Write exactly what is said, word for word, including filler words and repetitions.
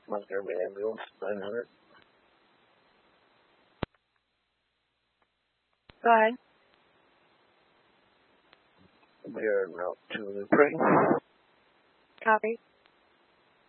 Montgomery Ambulance, nine hundred. Go ahead. We are en route to the Prairie. Copy.